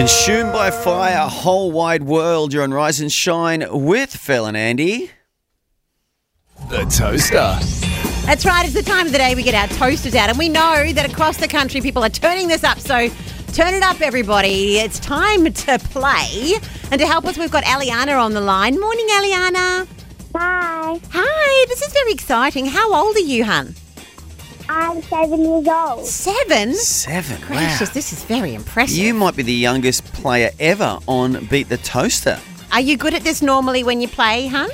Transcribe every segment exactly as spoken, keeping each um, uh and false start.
Consumed by fire, whole wide world. You're on Rise and Shine with Phil and Andy. The Toaster. That's right, it's the time of the day we get our toasters out, and we know that across the country people are turning this up, so turn it up, everybody. It's time to play. And to help us, we've got Aliana on the line. Morning, Aliana. Hi, Hi, this is very exciting. How old are you, hun? I'm seven years old. Seven? Seven. Gracious, Wow. this is very impressive. You might be the youngest player ever on Beat the Toaster. Are you good at this normally when you play, hun?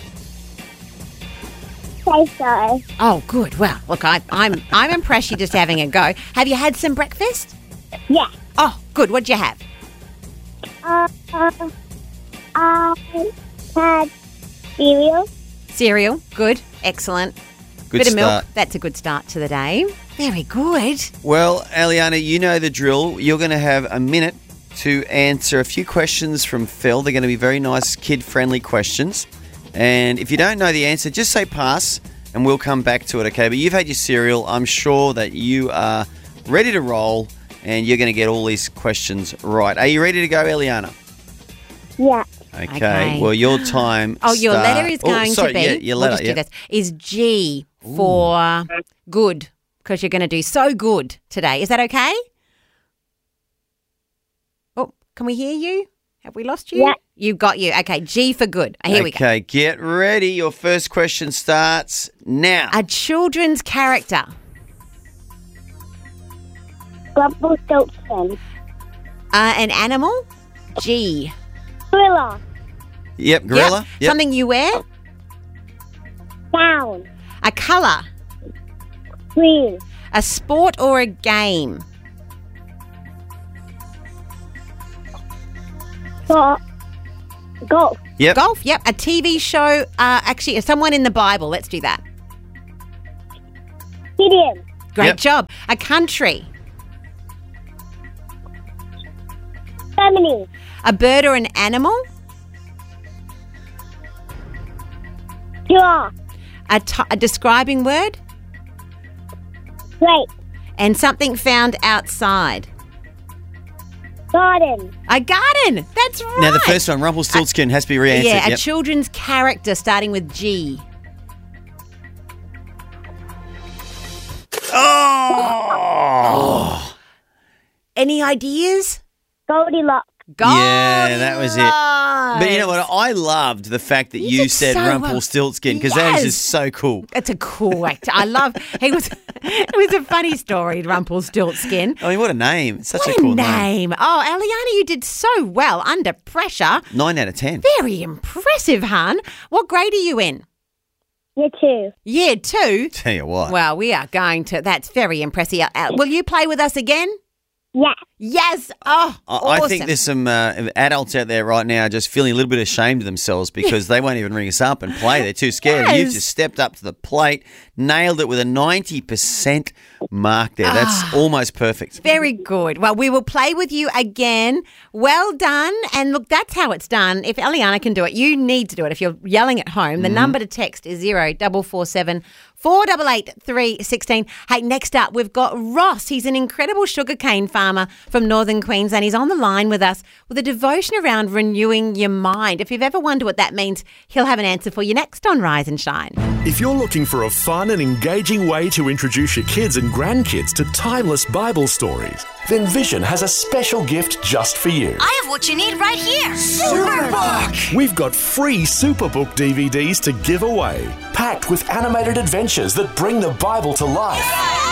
Say so. Oh, good. Well, look, I, I'm I'm impressed you're just having a go. Have you had some breakfast? Yeah. Oh, good. What'd you have? Uh, uh, I had cereal. Cereal. Good. Excellent. Good Bit of start. milk. That's a good start to the day. Very good. Well, Aliana, you know the drill. You're going to have a minute to answer a few questions from Phil. They're going to be very nice, kid-friendly questions. And if you don't know the answer, just say pass and we'll come back to it, okay? But you've had your cereal. I'm sure that you are ready to roll and you're going to get all these questions right. Are you ready to go, Eliana? Yeah. Okay. Okay. Well, your time Oh, your start- letter is Oh, going sorry, to be, yeah, your we'll letter, just do yeah. this, is G for good, because you're going to do so good today. Is that okay? Oh, can we hear you? Have we lost you? Yeah. You got you. Okay, G for good. Here we go. Okay, get ready. Your first question starts now. A children's character. Rumpelstiltskin. Uh, an animal. G. Gorilla. Yep, gorilla. Yep. Yep. Something you wear. Gown. A colour. Green. A sport or a game. Go- golf. Yep. Golf. Yep. A T V show. Uh, actually, someone in the Bible. Let's do that. Gideon. Great Yep. job. A country. Germany. A bird or an animal. Giraffe. A, t- a describing word. Grape. And something found outside. Garden. A garden. That's right. Now, the first one, Rumpelstiltskin, has to be re-answered. Yeah, a Yep. children's character starting with G. Oh! Any ideas? Goldilocks. Yeah, that was it. Goldilocks. But you know what? I loved the fact that You you, did said so well. Rumpelstiltskin because that is Yes. just so cool. It's a cool actor. I love. He was. It was a funny story, Rumpelstiltskin. I mean, what a name. It's such What a cool a name. name! Oh, Aliana, you did so well under pressure. Nine out of ten. Very impressive, hon. What grade are you in? Year two. Year two. Tell you what. Well, we are going to. That's very impressive. Uh, will you play with us again? Yeah. Yes. Oh, I, awesome. I think there's some uh, adults out there right now just feeling a little bit ashamed of themselves because they won't even ring us up and play. They're too scared. Yes. You've just stepped up to the plate, nailed it with a ninety percent mark there. That's almost perfect. Very good. Well, we will play with you again. Well done. And look, that's how it's done. If Aliana can do it, you need to do it. If you're yelling at home, the number to text is zero double four seven four eight eight three one six. Hey, next up, we've got Ross. He's an incredible sugarcane farmer from Northern Queensland. He's on the line with us with a devotion around renewing your mind. If you've ever wondered what that means, he'll have an answer for you next on Rise and Shine. If you're looking for a fun and engaging way to introduce your kids and grandkids to timeless Bible stories, then Vision has a special gift just for you. I have what you need right here. Superbook! We've got free Superbook D V Ds to give away, packed with animated adventures that bring the Bible to life.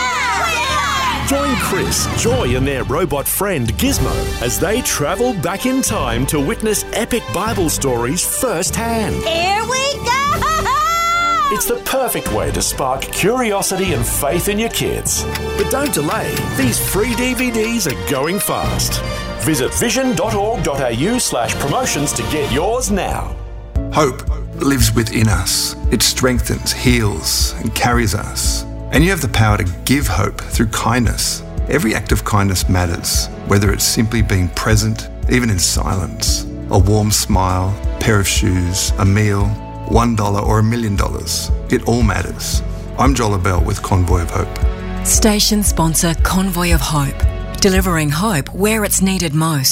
Join Chris, Joy and their robot friend Gizmo as they travel back in time to witness epic Bible stories firsthand. Here we go! It's the perfect way to spark curiosity and faith in your kids. But don't delay, these free D V Ds are going fast. Visit vision.org.au slash promotions to get yours now. Hope lives within us. It strengthens, heals, and carries us. And you have the power to give hope through kindness. Every act of kindness matters, whether it's simply being present, even in silence. A warm smile, a pair of shoes, a meal, one dollar or a million dollars. It all matters. I'm Joel Bell with Convoy of Hope. Station sponsor Convoy of Hope, delivering hope where it's needed most.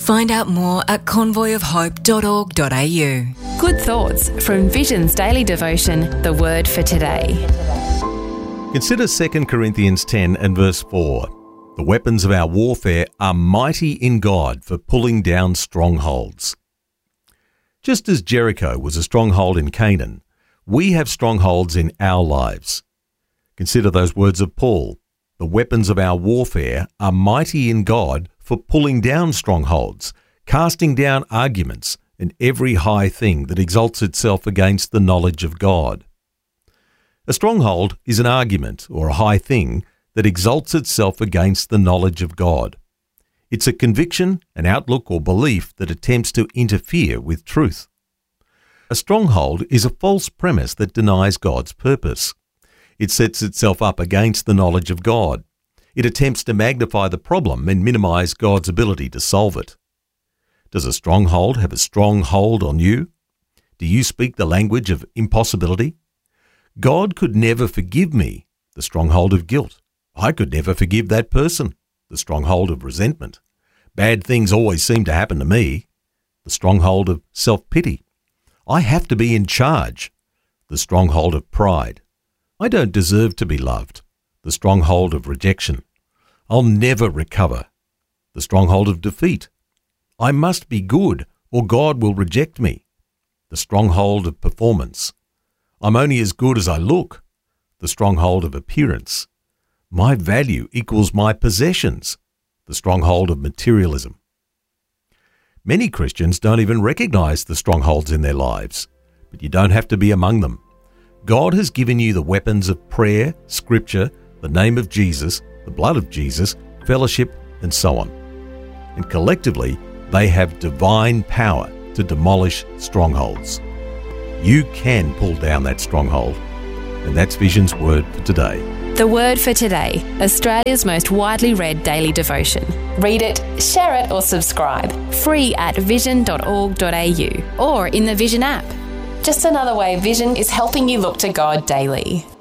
Find out more at convoy of hope dot org dot a u. Good thoughts from Vision's daily devotion, The Word for Today. Consider Second Corinthians ten and verse four. The weapons of our warfare are mighty in God for pulling down strongholds. Just as Jericho was a stronghold in Canaan, we have strongholds in our lives. Consider those words of Paul. The weapons of our warfare are mighty in God for pulling down strongholds, casting down arguments, and every high thing that exalts itself against the knowledge of God. A stronghold is an argument or a high thing that exalts itself against the knowledge of God. It's a conviction, an outlook or belief that attempts to interfere with truth. A stronghold is a false premise that denies God's purpose. It sets itself up against the knowledge of God. It attempts to magnify the problem and minimize God's ability to solve it. Does a stronghold have a strong hold on you? Do you speak the language of impossibility? God could never forgive me, the stronghold of guilt. I could never forgive that person, the stronghold of resentment. Bad things always seem to happen to me, the stronghold of self-pity. I have to be in charge, the stronghold of pride. I don't deserve to be loved, the stronghold of rejection. I'll never recover, the stronghold of defeat. I must be good or God will reject me, the stronghold of performance. I'm only as good as I look, the stronghold of appearance. My value equals my possessions, the stronghold of materialism. Many Christians don't even recognize the strongholds in their lives, but you don't have to be among them. God has given you the weapons of prayer, scripture, the name of Jesus, the blood of Jesus, fellowship, and so on. And collectively, they have divine power to demolish strongholds. You can pull down that stronghold. And that's Vision's Word for Today. The Word for Today, Australia's most widely read daily devotion. Read it, share it or subscribe. Free at vision dot org dot a u or in the Vision app. Just another way Vision is helping you look to God daily.